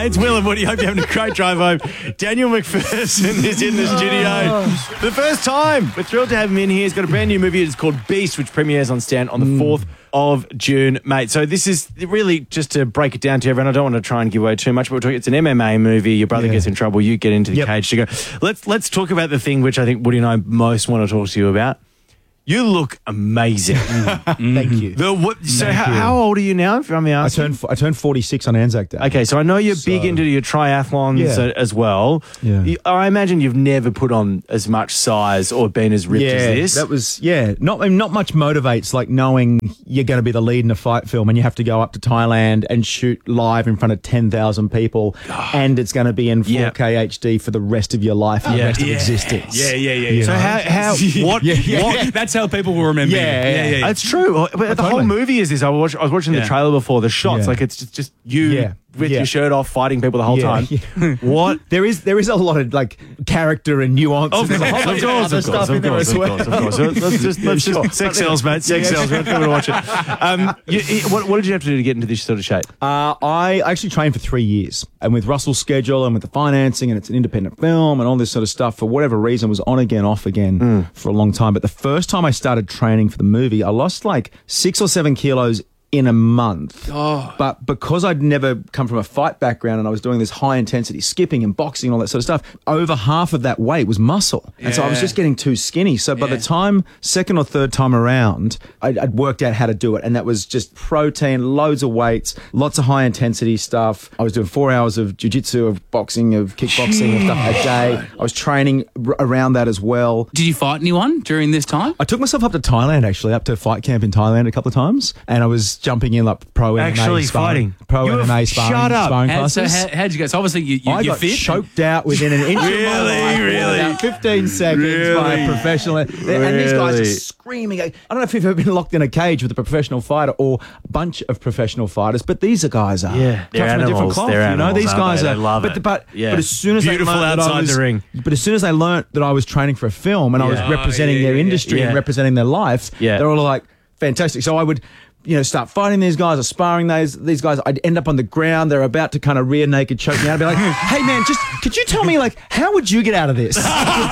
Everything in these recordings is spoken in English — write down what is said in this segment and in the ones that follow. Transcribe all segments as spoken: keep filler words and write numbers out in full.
Hey, it's Will and Woody. Hope you're having a great drive home. Daniel McPherson is in the studio. For the first time. We're thrilled to have him in here. He's got a brand new movie. It's called Beast, which premieres on Stan on the fourth of June, mate. So this is really, just to break it down to everyone, I don't want to try and give away too much, but we're talking, it's an M M A movie. Your brother Yeah. gets in trouble. You get into the Yep. cage to go. Let's, let's talk about the thing which I think Woody and I most want to talk to you about. You look amazing. Thank you. The, what, so Thank how, you. how old are you now, if I'm I asking? turned I turned forty-six on Anzac Day. Okay, so I know you're big So- into your triathlons Yeah. uh, as well. Yeah. You- I imagine you've never put on as much size or been as ripped yeah, as this. that was yeah. Not I mean, not much motivates like knowing you're going to be the lead in a fight film and you have to go up to Thailand and shoot live in front of ten thousand people, and it's going to be in Yeah. four K H D for the rest of your life, and the Yeah. rest of Yeah. existence. Yeah, yeah, yeah. yeah. so how, how what, Yeah, yeah. what That's how people will remember. Yeah, you. yeah, yeah, yeah. It's true. But the totally. whole movie is this. I was, I was watching the Yeah. trailer before, the shots. Yeah. Like, it's just, just you Yeah. with Yeah. your shirt off fighting people the whole Yeah. time. Yeah. What? There is there is a lot of like character and nuance. Of and course, there's a whole of bunch course, other of stuff course, in of there course, as of well. course, of course. So let's just, let's Sure. just sex sells, mate. Sex sells. We're going to watch it. Um, you, you- what, what did you have to do to get into this sort of shape? Uh, I actually trained for three years, and with Russell's schedule and with the financing, and it's an independent film and all this sort of stuff, for whatever reason, was on again, off again for a long time. But the first time I started training for the movie, I lost like six or seven kilos in a month. Oh. But because I'd never come from a fight background and I was doing this high intensity skipping and boxing and all that sort of stuff, over half of that weight was muscle. And so I was Yeah. just getting too skinny. So by Yeah. the time, second or third time around, I'd, I'd worked out how to do it. And that was just protein, loads of weights, lots of high intensity stuff. I was doing four hours of jiu-jitsu, of boxing, of kickboxing and stuff a day. I was training r- around that as well. Did you fight anyone during this time? I took myself up to Thailand, actually, up to fight camp in Thailand a couple of times. And I was jumping in like pro M M A Actually sparring, fighting. pro You M M A have- sparring, shut up. sparring How, so classes. how, how'd you go? So obviously you, you, I you're got fit. choked out within an inch of my Really? life. Really? About fifteen seconds by a Really? professional. And these guys are Really? screaming. I don't know if you've ever been locked in a cage with a professional fighter or a bunch of professional fighters, but these are guys are Yeah, cut they're from a different animals. cloth. They're you know, animals, these aren't guys they? are. They love but, it. but, Yeah. but as soon as Beautiful they learned that I outside was, the ring. but as soon as they learnt that I was training for a film and I was Yeah. representing Oh, yeah, their yeah, industry yeah. and representing their life, Yeah. they're all like fantastic. So I would, you know, start fighting these guys or sparring these these guys. I'd end up on the ground. They're about to kind of rear naked choke me out. I'd be like, hey man, just could you tell me like how would you get out of this?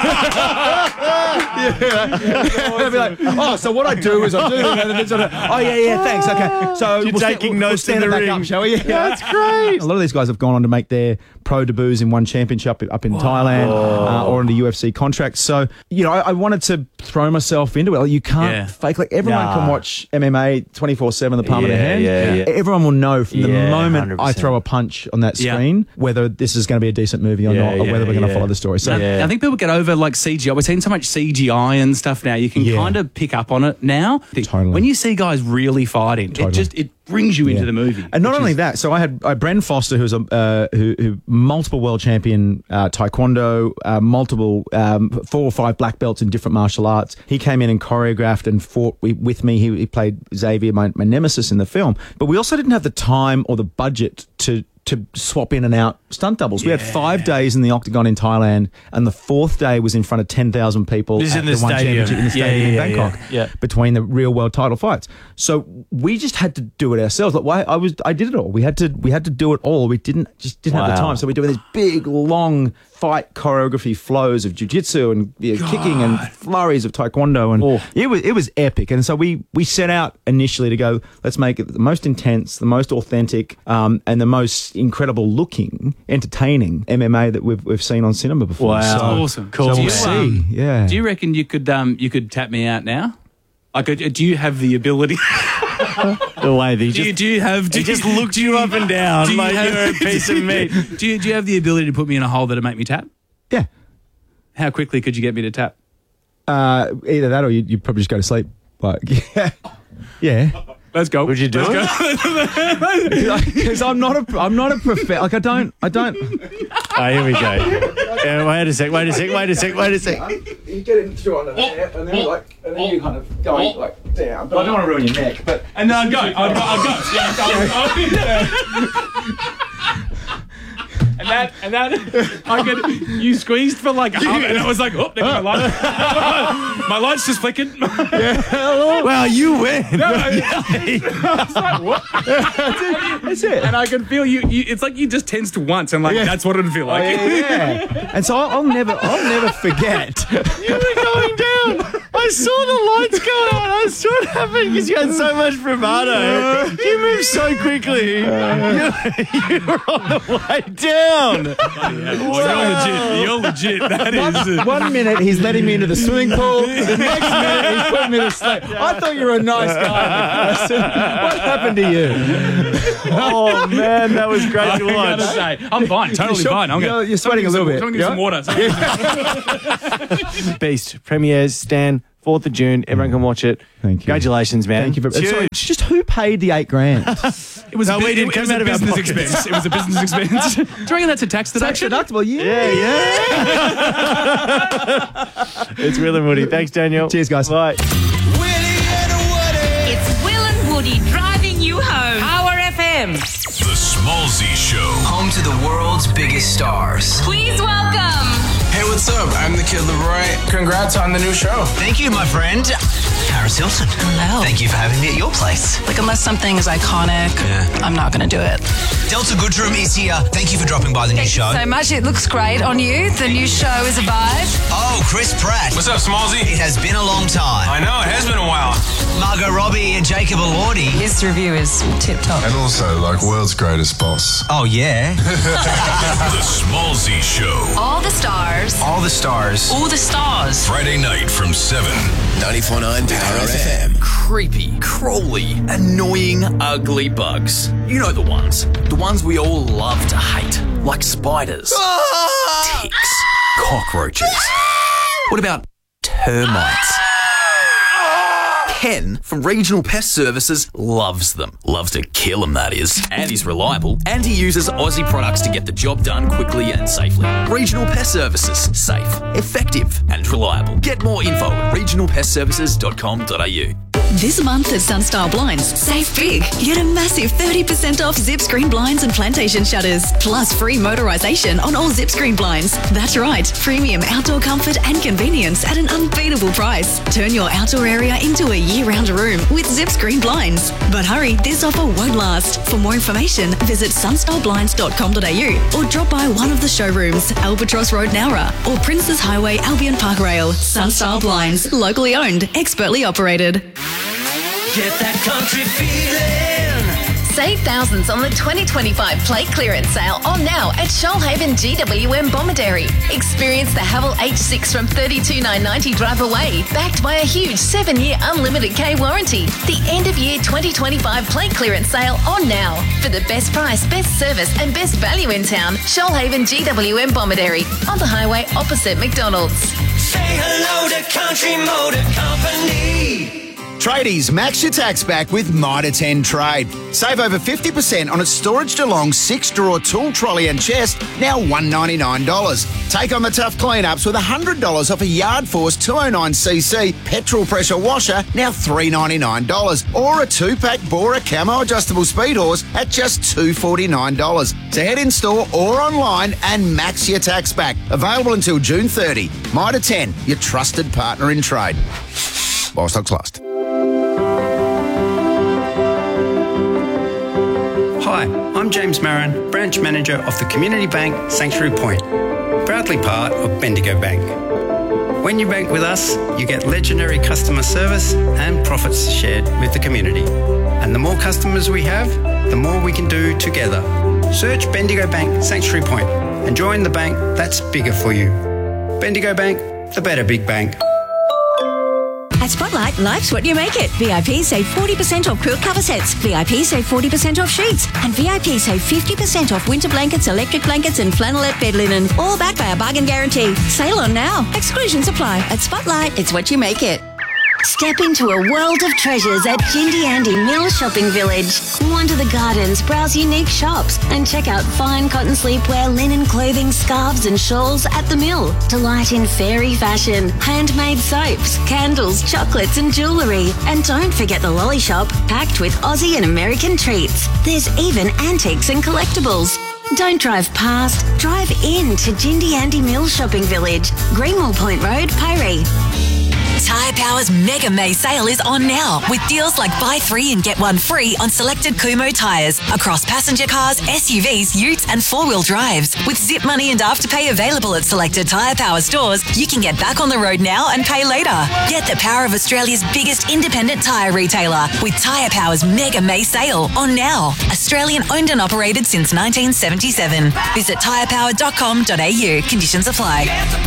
I'd be like, oh, so what I do is I do, and then sort of, oh yeah, yeah, thanks, okay. So You're we'll sta- taking we'll, notes we'll in stand the it back ring. up, shall we? Yeah, That's great. A lot of these guys have gone on to make their pro debuts in one championship up in Thailand uh, or into U F C contracts. So you know, I, I wanted to throw myself into it. Like, you can't Yeah. fake. Like everyone Nah. can watch M M A twenty-four seven, the palm of Yeah, their hand. yeah, yeah. Everyone will know from the Yeah, moment one hundred I percent. throw a punch on that Yeah. screen whether this is going to be a decent movie or Yeah, not, or yeah, whether we're going to yeah. follow the story. So Yeah. I think people get over like C G I. We're seeing so much C G I and stuff now. You can Yeah. kind of pick up on it now. Totally. When you see guys really fighting, Totally. it just it brings you into Yeah. the movie. And not which only is- that, so I had uh, Brendan Foster, who's a uh, who, who multiple world champion uh, taekwondo, uh, multiple um, four or five black belts in different martial arts. He came in and choreographed and fought wi- with me. He, he played Xavier, my, my nemesis in the film. But we also didn't have the time or the budget to to swap in and out stunt doubles. We had five days in the Octagon in Thailand, and the fourth day was in front of ten thousand people This is at in the One stadium. Championship in the Yeah, stadium yeah, in yeah, Bangkok, yeah. Yeah. between the real world title fights. So we just had to do it ourselves. Like, why I was, I did it all. We had to, we had to do it all. We didn't just didn't have the Wow. time. So we're doing these big, long fight choreography flows of jiu-jitsu and you know, kicking and flurries of taekwondo, and Oh. it was it was epic. And so we we set out initially to go, let's make it the most intense, the most authentic, um, and the most incredible looking, entertaining M M A that we've we've seen on cinema before. Wow. So, Awesome. Cool. so Do we'll you, see. um, yeah. Do you reckon you could um you could tap me out now? Like, uh, do you have the ability? The way that he do you just, do you have? Do he just looked you up and down do you like have- you're a piece of meat. Do you do you have the ability to put me in a hole that'll make me tap? yeah. How quickly could you get me to tap? Uh, either that or you you probably just go to sleep. Like yeah. Yeah. Let's go. Would you do it? Because I'm not a, I'm not a prof. Like I don't, I don't. Oh, here we go. Yeah, wait a sec, wait a sec, wait a sec, wait a sec. You get it through under there, and then like, and then you kind of going like down. But I don't want to ruin your neck. But And then I'd go. I'd go. I'd go. Yeah, I'd go. And that, and that, I could, you squeezed for like half, and I was like, oh, there goes my light. My light's just flicking. Well, you win. No, I, I was like, what? That's it. And I can feel you, you. It's like you just tensed once, and like Yeah. that's what it'd feel like. Yeah, yeah. And so I'll, I'll never, I'll never forget. You were going down. I saw the lights go out. I saw it happen because you had so much bravado. You moved so quickly. You, you were on the way down. Well, you're legit. You're legit. That is. One minute he's letting me into the swimming pool. The next minute he's putting me to sleep. I thought you were a nice guy. I said, what happened to you? Oh man, that was great I to gotta watch. say, I'm fine. Totally Sure. fine. I'm You're- gonna, you're sweating a little bit. Someone give Yeah? some water. Beast premieres Stan fourth of June. Everyone can watch it. Thank you. Congratulations, man. Thank you for. It's Sorry, huge. just who paid the eight grand? It was No, a, we bit, didn't it, come was out a of our business pockets. expense. It was a business expense. Do you reckon that's a tax Tax deduction? deductible, yeah. Yeah, yeah. It's Will and Woody. Thanks, Daniel. Cheers, guys. Bye. It's Will and Woody driving you home. Power F M. The Smallzy Show. Home to the world's biggest stars. Please welcome. Hey, what's up? I'm the Kid Leroy. Congrats on the new show. Thank you, my friend. Paris Hilton. Hello. Thank you for having me at your place. Like, unless something is iconic, Yeah. I'm not going to do it. Delta Goodrum is here. Thank you for dropping by the new show. So much. It looks great on you. The new show is a vibe. Oh, Chris Pratt. What's up, Smallzy? It has been a long time. I know, it has been a while. Margot Robbie and Jacob Elordi. His review is tip top. And also, like, world's greatest boss. Oh, yeah. The Smallzy Show. All the stars. All the stars. All the stars. Friday night from seven. ninety-four point nine Power F M. Creepy, crawly, annoying, ugly bugs. You know the ones. The ones we all love to hate. Like spiders, ticks, cockroaches. What about termites? Ken from Regional Pest Services loves them. Loves to kill them, that is. And he's reliable. And he uses Aussie products to get the job done quickly and safely. Regional Pest Services. Safe, effective, and reliable. Get more info at regional pest services dot com dot a u. This month at Sunstyle Blinds, save big. Get a massive thirty percent off zip screen blinds and plantation shutters, plus free motorisation on all zip screen blinds. That's right, premium outdoor comfort and convenience at an unbeatable price. Turn your outdoor area into a year-round room with zip screen blinds. But hurry, this offer won't last. For more information, visit sunstyle blinds dot com dot a u or drop by one of the showrooms, Albatross Road, Nowra, or Princes Highway, Albion Park Rail. Sunstyle Blinds, locally owned, expertly operated. Get that country feeling. Save thousands on the twenty twenty-five plate clearance sale on now at Shoalhaven G W M Bomaderry. Experience the Havel H six from thirty-two thousand nine hundred ninety drive away, backed by a huge seven-year unlimited K warranty. The end of year twenty twenty-five plate clearance sale on now. For the best price, best service and best value in town, Shoalhaven G W M Bomaderry on the highway opposite McDonald's. Say hello to Country Motor Company. Tradies, max your tax back with Mitre ten Trade. Save over fifty percent on a Storage DeLong six-drawer tool trolley and chest, now one hundred ninety-nine dollars. Take on the tough clean-ups with one hundred dollars off a Yard Force two oh nine c c petrol pressure washer, now three hundred ninety-nine dollars. Or a two-pack Bora Camo adjustable speed horse at just two hundred forty-nine dollars. So head in store or online and max your tax back. Available until June thirtieth. Mitre ten, your trusted partner in trade. While stocks last. Hi, I'm James Marin, Branch Manager of the Community Bank Sanctuary Point, proudly part of Bendigo Bank. When you bank with us, you get legendary customer service and profits shared with the community. And the more customers we have, the more we can do together. Search Bendigo Bank Sanctuary Point and join the bank that's bigger for you. Bendigo Bank, the better big bank. At Spotlight, life's what you make it. V I P save forty percent off quilt cover sets. V I P save forty percent off sheets. And V I P save fifty percent off winter blankets, electric blankets and flannelette bed linen. All backed by a bargain guarantee. Sale on now. Exclusions apply. At Spotlight, it's what you make it. Step into a world of treasures at Jindy Andy Mill Shopping Village. Wander the gardens, browse unique shops, and check out fine cotton sleepwear, linen clothing, scarves and shawls at the mill. Delight in fairy fashion, handmade soaps, candles, chocolates and jewellery. And don't forget the lolly shop, packed with Aussie and American treats. There's even antiques and collectibles. Don't drive past, drive in to Jindy Andy Mills Shopping Village, Greenwell Point Road, Piree. Tyre Power's Mega May sale is on now with deals like buy three and get one free on selected Kumho tyres across passenger cars, S U Vs, utes and four-wheel drives. With Zip Money and Afterpay available at selected Tyre Power stores, you can get back on the road now and pay later. Get the power of Australia's biggest independent tyre retailer with Tyre Power's Mega May sale on now. Australian owned and operated since nineteen seventy-seven. Visit tyre power dot com dot a u. Conditions apply.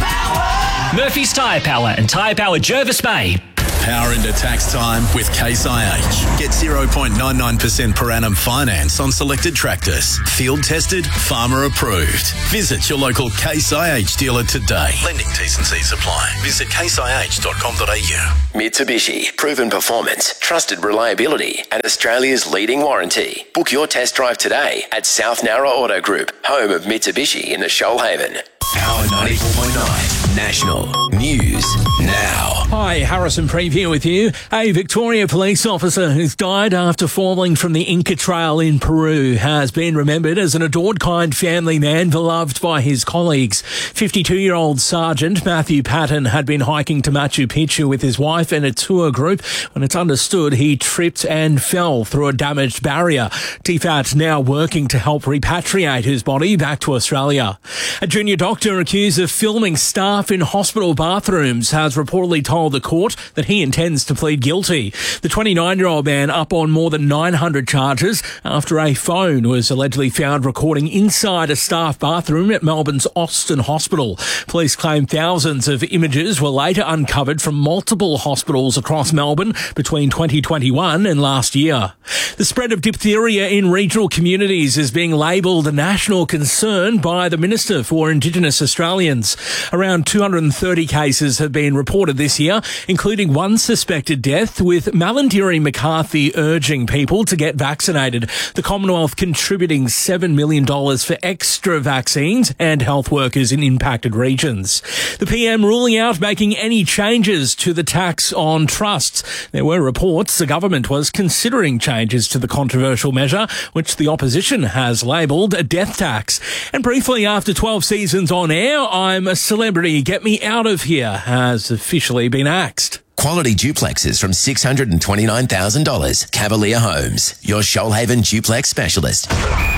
Murphy's Tyre Power and Tyre Power Jervis Bay. Power into tax time with Case I H. Get zero point nine nine percent per annum finance on selected tractors. Field tested, farmer approved. Visit your local Case I H dealer today. Lending T's and C's apply. Visit case i h dot com dot a u. Mitsubishi, proven performance, trusted reliability, and Australia's leading warranty. Book your test drive today at South Nowra Auto Group, home of Mitsubishi in the Shoalhaven. Power ninety-four point nine National News Now. Hi, Harrison Preview with you. A Victoria police officer who's died after falling from the Inca Trail in Peru has been remembered as an adored, kind family man beloved by his colleagues. fifty-two-year-old Sergeant Matthew Patton had been hiking to Machu Picchu with his wife and a tour group when it's understood he tripped and fell through a damaged barrier. T F A T now working to help repatriate his body back to Australia. A junior doctor accused of filming staff in hospital bathrooms has reportedly told the court that he intends to plead guilty. The twenty-nine-year-old man up on more than nine hundred charges after a phone was allegedly found recording inside a staff bathroom at Melbourne's Austin Hospital. Police claim thousands of images were later uncovered from multiple hospitals across Melbourne between twenty twenty-one and last year. The spread of diphtheria in regional communities is being labelled a national concern by the Minister for Indigenous Australians. Around two hundred thirty cases have been reported this year, including one suspected death, with Malarndirri McCarthy urging people to get vaccinated. The Commonwealth contributing seven million dollars for extra vaccines and health workers in impacted regions. The P M ruling out making any changes to the tax on trusts. There were reports the government was considering changes to the controversial measure, which the opposition has labelled a death tax. And briefly, after twelve seasons on air, I'm a Celebrity, Get Me Out of Here has officially been axed. Quality duplexes from six hundred twenty-nine thousand dollars. Cavalier Homes, your Shoalhaven duplex specialist.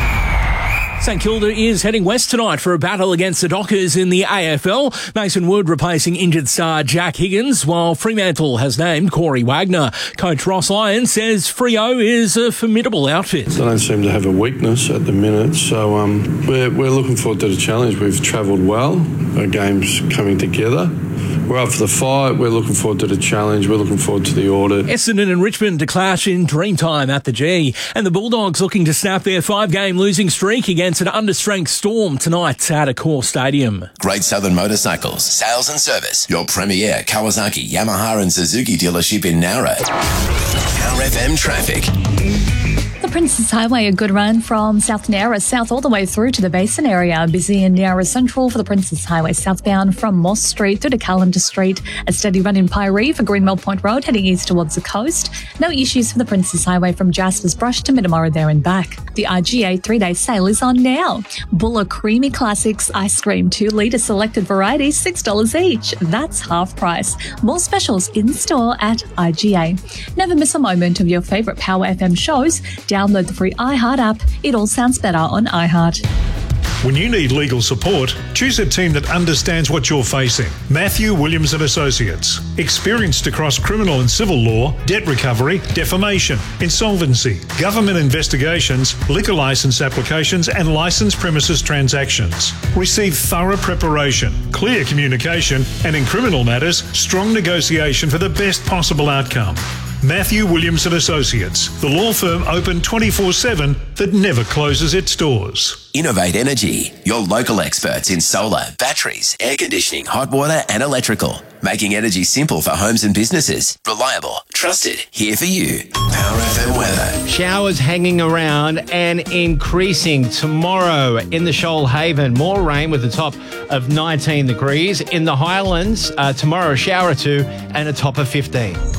St Kilda is heading west tonight for a battle against the Dockers in the A F L. Mason Wood replacing injured star Jack Higgins, while Fremantle has named Corey Wagner. Coach Ross Lyon says Freo is a formidable outfit. They don't seem to have a weakness at the minute, so um, we're, we're looking forward to the challenge. We've travelled well. Our game's coming together. We're up for the fight. We're looking forward to the challenge. We're looking forward to the audit. Essendon and Richmond to clash in Dreamtime at the G. And the Bulldogs looking to snap their five-game losing streak against an understrength Storm tonight at Accor Stadium. Great Southern Motorcycles, sales and service. Your premier Kawasaki, Yamaha and Suzuki dealership in Nowra. Power F M traffic. The Princess Highway, a good run from South Nowra south all the way through to the Basin area. Busy in Nowra Central for the Princess Highway southbound from Moss Street through to Callender Street. A steady run in Piree for Greenwell Point Road heading east towards the coast. No issues for the Princess Highway from Jasper's Brush to Mitamora there and back. The I G A three-day sale is on now. Bulla Creamy Classics ice cream, two litre selected varieties, six dollars each. That's half price. More specials in store at I G A. Never miss a moment of your favourite Power F M shows. Download the free iHeart app. It all sounds better on iHeart. When you need legal support, choose a team that understands what you're facing. Matthew Williams and Associates. Experienced across criminal and civil law, debt recovery, defamation, insolvency, government investigations, liquor license applications and licensed premises transactions. Receive thorough preparation, clear communication and in criminal matters, strong negotiation for the best possible outcome. Matthew Williams and Associates, the law firm open twenty-four seven that never closes its doors. Innovate Energy, your local experts in solar, batteries, air conditioning, hot water and electrical. Making energy simple for homes and businesses. Reliable, trusted, here for you. Power F M weather. Showers hanging around and increasing tomorrow in the Shoalhaven. More rain with a top of nineteen degrees. In the Highlands, uh, tomorrow a shower or two and a top of fifteen.